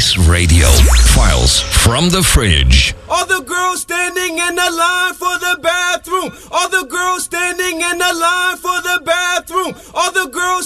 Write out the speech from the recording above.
Ice Radio. Files from the fridge. All the girls standing in the line for